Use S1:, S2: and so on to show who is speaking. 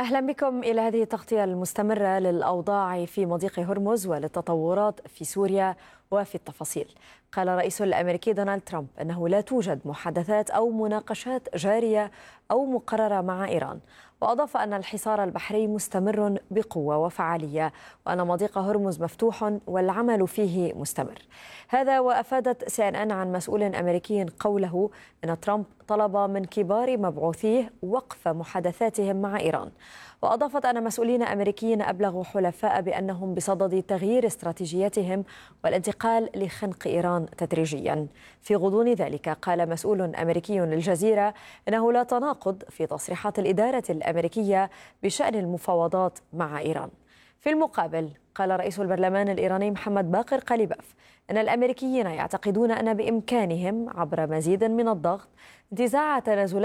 S1: أهلا بكم إلى هذه التغطية المستمرة للأوضاع في مضيق هرمز وللتطورات في سوريا. وفي التفاصيل، قال الرئيس الأمريكي دونالد ترامب أنه لا توجد محادثات أو مناقشات جارية أو مقررة مع إيران، وأضاف أن الحصار البحري مستمر بقوة وفعالية، وأن مضيق هرمز مفتوح والعمل فيه مستمر. هذا وأفادت CNN عن مسؤول أمريكي قوله أن ترامب طلب من كبار مبعوثيه وقف محادثاتهم مع إيران. وأضافت أن مسؤولين أمريكيين أبلغوا حلفاء بأنهم بصدد تغيير استراتيجيتهم والانتقال لخنق إيران تدريجيا. في غضون ذلك، قال مسؤول أمريكي للجزيرة إنه لا تناقض في تصريحات الإدارة الأمريكية بشأن المفاوضات مع إيران. في المقابل، قال رئيس البرلمان الإيراني محمد باقر قليباف أن الأمريكيين يعتقدون أن بإمكانهم عبر مزيد من الضغط انتزاع تنازلات